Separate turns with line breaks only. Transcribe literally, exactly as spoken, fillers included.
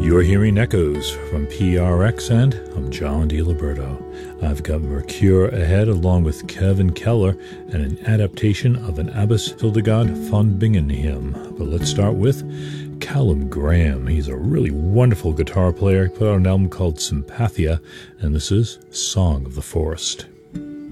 You're hearing Echoes from P R X, and I'm John DiLiberto. I've got Mercure ahead along with Kevin Keller and an adaptation of an Abbess Hildegard von Bingen hymn. But let's start with Callum Graham. He's a really wonderful guitar player. He put out an album called Sympathia, and this is Song of the Forest.